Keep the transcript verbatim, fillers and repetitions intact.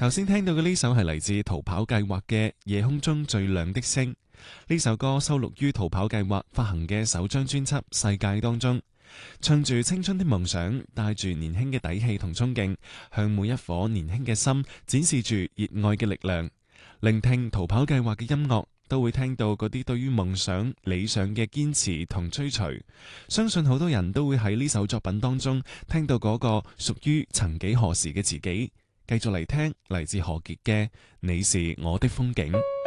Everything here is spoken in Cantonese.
頭先聽到嘅呢首係嚟自逃跑計劃嘅《夜空中最亮的星》。呢首歌收錄於逃跑計劃發行嘅首張專輯《世界》當中，唱住青春的夢想，帶住年輕嘅底氣同衝勁，向每一顆年輕嘅心展示住熱愛嘅力量。聆聽逃跑計劃嘅音樂，都會聽到嗰啲對於夢想理想嘅堅持同追隨。相信好多人都會喺呢首作品當中聽到嗰個屬於曾幾何時嘅自己。繼續嚟聽嚟自何潔嘅《你是我的風景》。